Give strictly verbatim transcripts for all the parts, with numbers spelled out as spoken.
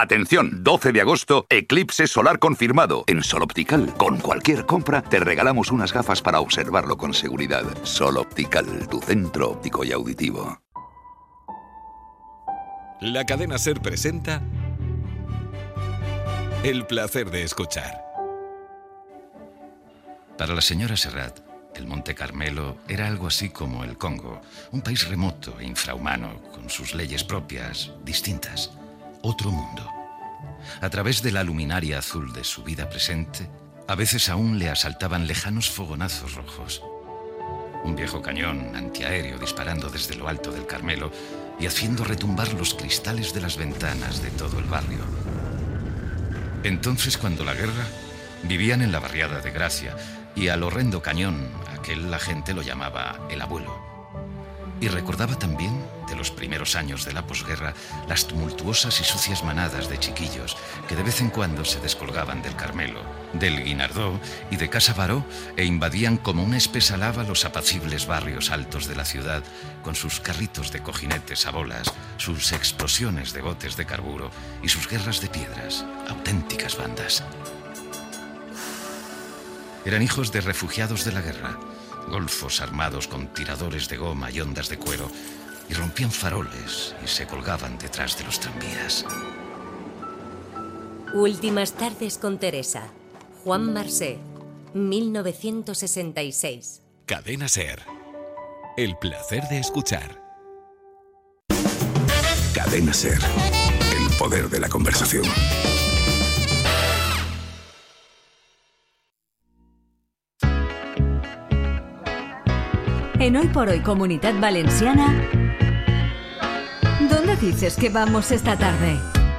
Atención, doce de agosto, eclipse solar confirmado. En Sol Optical, con cualquier compra, te regalamos unas gafas para observarlo con seguridad. Sol Optical, tu centro óptico y auditivo. La cadena SER presenta El placer de escuchar. Para la señora Serrat, el Monte Carmelo era algo así como el Congo, un país remoto e infrahumano, con sus leyes propias, distintas. Otro mundo. A través de la luminaria azul de su vida presente, a veces aún le asaltaban lejanos fogonazos rojos. Un viejo cañón antiaéreo disparando desde lo alto del Carmelo y haciendo retumbar los cristales de las ventanas de todo el barrio. Entonces, cuando la guerra, vivían en la barriada de Gracia y al horrendo cañón, aquel la gente lo llamaba el abuelo. Y recordaba también, de los primeros años de la posguerra, las tumultuosas y sucias manadas de chiquillos que de vez en cuando se descolgaban del Carmelo, del Guinardó y de Casa Baró e invadían como una espesa lava los apacibles barrios altos de la ciudad con sus carritos de cojinetes a bolas, sus explosiones de botes de carburo y sus guerras de piedras, auténticas bandas. Eran hijos de refugiados de la guerra, golfos armados con tiradores de goma y ondas de cuero, y rompían faroles y se colgaban detrás de los tranvías. Últimas tardes con Teresa. Juan Marsé, mil novecientos sesenta y seis. Cadena SER. El placer de escuchar. Cadena SER. El poder de la conversación. En Hoy por Hoy Comunitat Valenciana, ¿dónde dices que vamos esta tarde?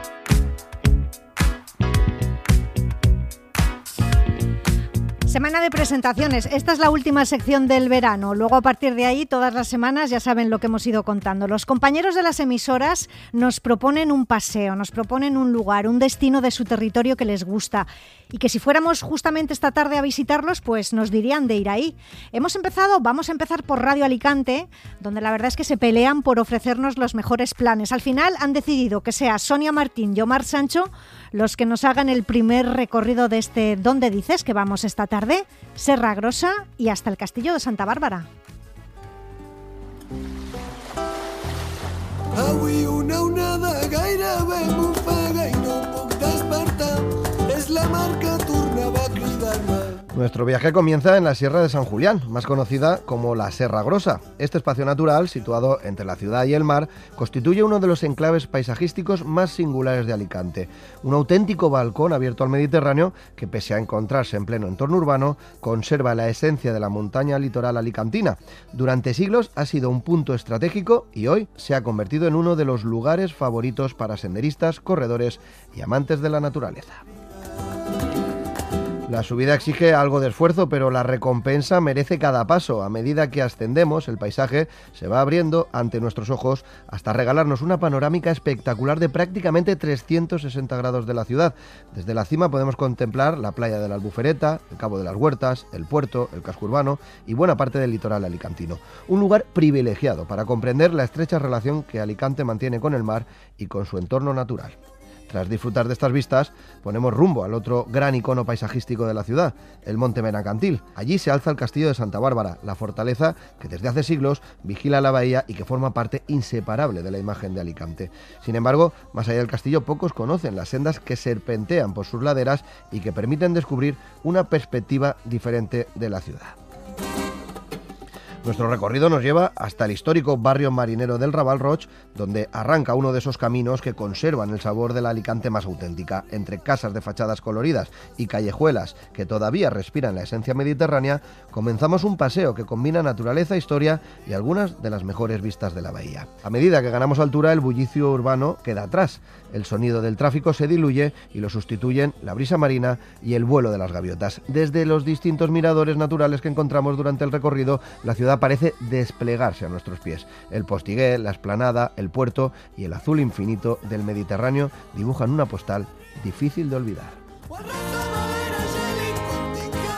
Semana de presentaciones. Esta es la última sección del verano. Luego, a partir de ahí, todas las semanas ya saben lo que hemos ido contando. Los compañeros de las emisoras nos proponen un paseo, nos proponen un lugar, un destino de su territorio que les gusta. Y que si fuéramos justamente esta tarde a visitarlos, pues nos dirían de ir ahí. Hemos empezado, vamos a empezar por Radio Alicante, donde la verdad es que se pelean por ofrecernos los mejores planes. Al final han decidido que sea Sonia Martín y Omar Sancho los que nos hagan el primer recorrido de este ¿Dónde dices que vamos esta tarde? Serra Grossa y hasta el Castillo de Santa Bàrbara. Avui una onada gairebé m'ofega i no puc despertar. És la mar que tornava a cridar-me. Nuestro viaje comienza en la Sierra de San Julián, más conocida como la Serra Grossa. Este espacio natural, situado entre la ciudad y el mar, constituye uno de los enclaves paisajísticos más singulares de Alicante. Un auténtico balcón abierto al Mediterráneo que, pese a encontrarse en pleno entorno urbano, conserva la esencia de la montaña litoral alicantina. Durante siglos ha sido un punto estratégico y hoy se ha convertido en uno de los lugares favoritos para senderistas, corredores y amantes de la naturaleza. La subida exige algo de esfuerzo, pero la recompensa merece cada paso. A medida que ascendemos, el paisaje se va abriendo ante nuestros ojos hasta regalarnos una panorámica espectacular de prácticamente trescientos sesenta grados de la ciudad. Desde la cima podemos contemplar la playa de la Albufereta, el Cabo de las Huertas, el puerto, el casco urbano y buena parte del litoral alicantino. Un lugar privilegiado para comprender la estrecha relación que Alicante mantiene con el mar y con su entorno natural. Tras disfrutar de estas vistas, ponemos rumbo al otro gran icono paisajístico de la ciudad, el Monte Benacantil. Allí se alza el Castillo de Santa Bàrbara, la fortaleza que desde hace siglos vigila la bahía y que forma parte inseparable de la imagen de Alicante. Sin embargo, más allá del castillo, pocos conocen las sendas que serpentean por sus laderas y que permiten descubrir una perspectiva diferente de la ciudad. Nuestro recorrido nos lleva hasta el histórico barrio marinero del Raval Roig, donde arranca uno de esos caminos que conservan el sabor de la Alicante más auténtica. Entre casas de fachadas coloridas y callejuelas que todavía respiran la esencia mediterránea, comenzamos un paseo que combina naturaleza, historia y algunas de las mejores vistas de la bahía. A medida que ganamos altura, el bullicio urbano queda atrás. El sonido del tráfico se diluye y lo sustituyen la brisa marina y el vuelo de las gaviotas. Desde los distintos miradores naturales que encontramos durante el recorrido, la ciudad parece desplegarse a nuestros pies. El Postiguet, la Esplanada, el puerto y el azul infinito del Mediterráneo dibujan una postal difícil de olvidar.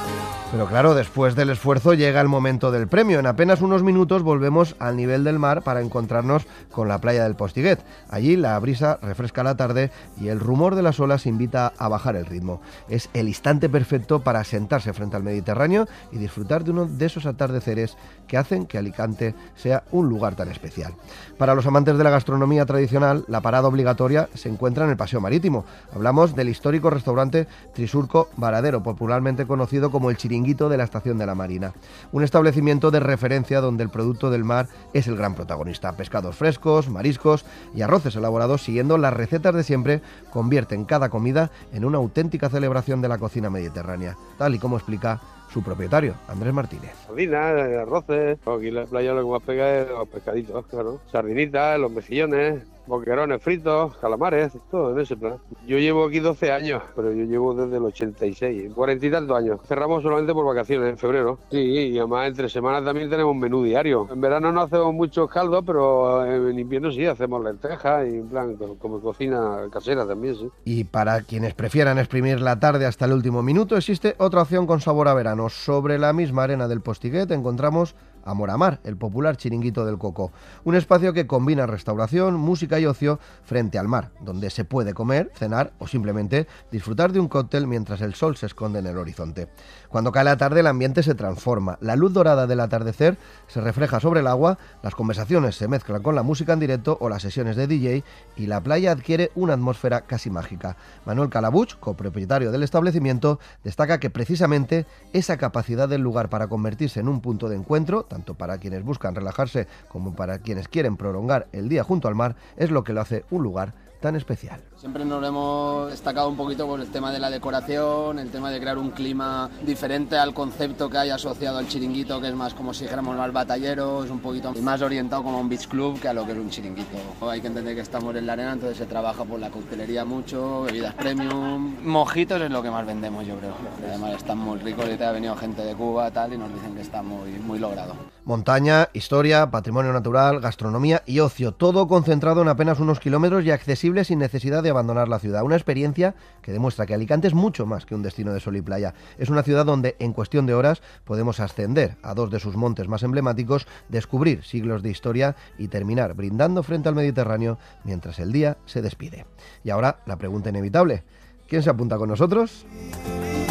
Pero claro, después del esfuerzo llega el momento del premio. En apenas unos minutos volvemos al nivel del mar para encontrarnos con la playa del Postiguet. Allí la brisa refresca la tarde y el rumor de las olas invita a bajar el ritmo. Es el instante perfecto para sentarse frente al Mediterráneo y disfrutar de uno de esos atardeceres que hacen que Alicante sea un lugar tan especial. Para los amantes de la gastronomía tradicional, la parada obligatoria se encuentra en el Paseo Marítimo. Hablamos del histórico restaurante Trisurco Varadero, popularmente conocido como el Chiringuito de la Estación de la Marina. Un establecimiento de referencia donde el producto del mar es el gran protagonista. Pescados frescos, mariscos y arroces elaborados siguiendo las recetas de siempre convierten cada comida en una auténtica celebración de la cocina mediterránea, tal y como explica su propietario, Andrés Martínez. Sardinas, arroces, aquí en la playa lo que más pega es los pescaditos, claro. Sardinitas, los mejillones, boquerones fritos, calamares, todo en ese plan. Yo llevo aquí doce años, pero yo llevo desde el ochenta y seis, cuarenta y tantos años. Cerramos solamente por vacaciones en febrero. Sí, y además entre semanas también tenemos menú diario. En verano no hacemos muchos caldos, pero en invierno sí hacemos lentejas y en plan como cocina casera también, sí. Y para quienes prefieran exprimir la tarde hasta el último minuto, existe otra opción con sabor a verano. Sobre la misma arena del Postiguet encontramos Amor a Mar, el popular Chiringuito del Coco, un espacio que combina restauración, música y ocio frente al mar, donde se puede comer, cenar o simplemente disfrutar de un cóctel mientras el sol se esconde en el horizonte. Cuando cae la tarde el ambiente se transforma, la luz dorada del atardecer se refleja sobre el agua, las conversaciones se mezclan con la música en directo o las sesiones de D J y la playa adquiere una atmósfera casi mágica. Manuel Calabuch, copropietario del establecimiento, destaca que precisamente esa capacidad del lugar para convertirse en un punto de encuentro, tanto para quienes buscan relajarse como para quienes quieren prolongar el día junto al mar, es lo que lo hace un lugar tan especial. Siempre nos lo hemos destacado un poquito por el tema de la decoración, el tema de crear un clima diferente al concepto que hay asociado al chiringuito, que es más como si dijéramos más batallero, es un poquito más orientado como a un beach club que a lo que es un chiringuito. Hay que entender que estamos en la arena, entonces se trabaja por la coctelería mucho, bebidas premium, mojitos es lo que más vendemos, yo creo. Además están muy ricos y te ha venido gente de Cuba tal y nos dicen que está muy, muy logrado. Montaña, historia, patrimonio natural, gastronomía y ocio, todo concentrado en apenas unos kilómetros y accesible sin necesidad de abandonar la ciudad. Una experiencia que demuestra que Alicante es mucho más que un destino de sol y playa. Es una ciudad donde en cuestión de horas podemos ascender a dos de sus montes más emblemáticos, descubrir siglos de historia y terminar brindando frente al Mediterráneo mientras el día se despide. Y ahora la pregunta inevitable: ¿quién se apunta con nosotros?